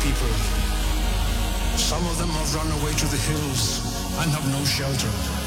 people. Some of them have run away to the hills and have no shelter.